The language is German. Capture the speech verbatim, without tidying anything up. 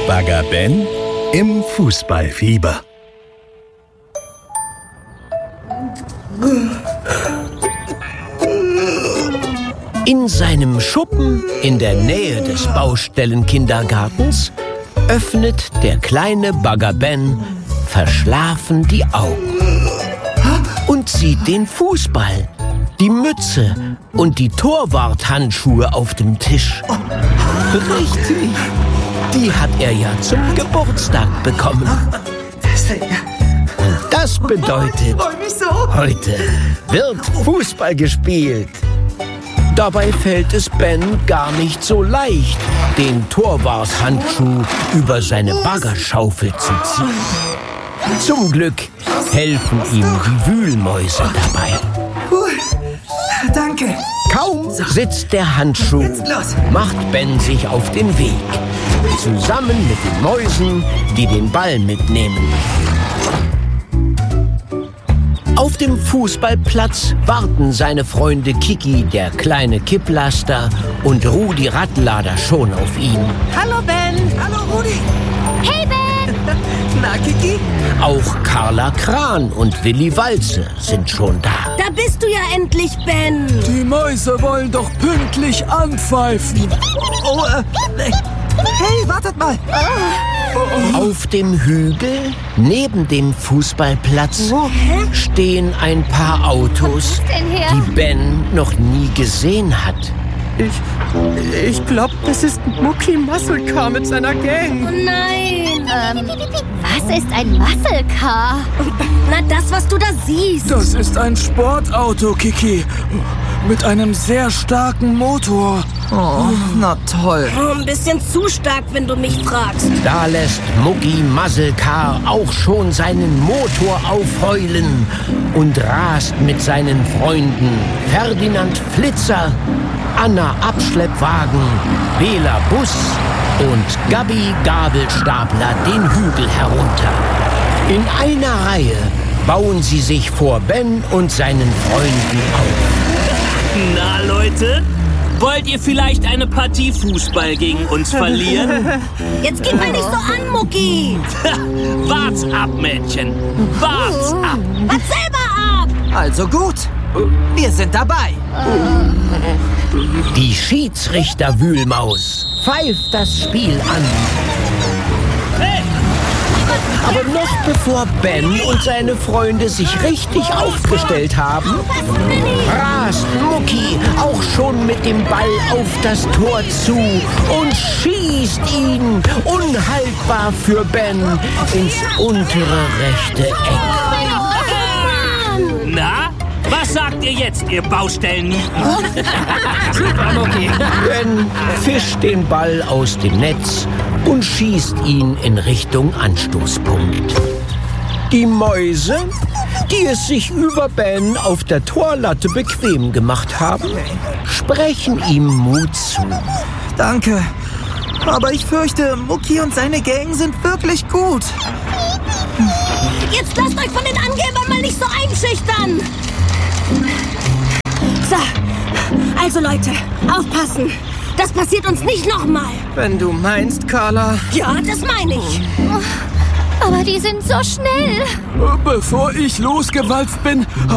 Bagger Ben im Fußballfieber. In seinem Schuppen in der Nähe des Baustellenkindergartens öffnet der kleine Bagger Ben verschlafen die Augen und sieht den Fußball, die Mütze und die Torwarthandschuhe auf dem Tisch. Richtig, die hat er ja zum Geburtstag bekommen. Und das bedeutet, heute wird Fußball gespielt. Dabei fällt es Ben gar nicht so leicht, den Torwarthandschuh über seine Baggerschaufel zu ziehen. Zum Glück helfen ihm die Wühlmäuse dabei. Danke. Kaum sitzt der Handschuh, macht Ben sich auf den Weg. Zusammen mit den Mäusen, die den Ball mitnehmen. Auf dem Fußballplatz warten seine Freunde Kiki, der kleine Kipplaster, und Rudi Radlader schon auf ihn. Hallo Ben. Hallo Rudi. Hey Ben! Na Kiki? Auch Carla Kran und Willi Walze sind schon da. Da bist du ja endlich, Ben. Die Mäuse wollen doch pünktlich anpfeifen. Oh, äh, hey, wartet mal. Auf dem Hügel neben dem Fußballplatz stehen ein paar Autos, denn her? die Ben noch nie gesehen hat. Ich, ich glaube, das ist Mucki Muscle Car mit seiner Gang. Oh nein. Ähm, was ist ein Muscle Car? Na, das, was du da siehst. Das ist ein Sportauto, Kiki. Mit einem sehr starken Motor. Oh, na toll. Oh, ein bisschen zu stark, wenn du mich fragst. Da lässt Mucki Muscle Car auch schon seinen Motor aufheulen und rast mit seinen Freunden Ferdinand Flitzer, Anna Abschleppwagen, Bela Bus und Gabi Gabelstapler den Hügel herunter. In einer Reihe bauen sie sich vor Ben und seinen Freunden auf. Na Leute, wollt ihr vielleicht eine Partie Fußball gegen uns verlieren? Jetzt gib mal nicht so an, Mucki. Wart's ab, Mädchen. Wart's ab. Wart selber ab. Also gut. Wir sind dabei. Die Schiedsrichter-Wühlmaus pfeift das Spiel an. Hey! Aber noch bevor Ben und seine Freunde sich richtig aufgestellt haben, rast Mucki auch schon mit dem Ball auf das Tor zu und schießt ihn unhaltbar für Ben ins untere rechte Eck. Na, was sagt ihr jetzt, ihr Baustellennieten? Ben fischt den Ball aus dem Netz und schießt ihn in Richtung Anstoßpunkt. Die Mäuse, die es sich über Ben auf der Torlatte bequem gemacht haben, sprechen ihm Mut zu. Danke. Aber ich fürchte, Mucki und seine Gang sind wirklich gut. Jetzt lasst euch von den Angebern mal nicht so einschüchtern. So, also Leute, aufpassen. Das passiert uns nicht nochmal. Wenn du meinst, Carla. Ja, das meine ich. Aber die sind so schnell. Bevor ich losgewalzt bin,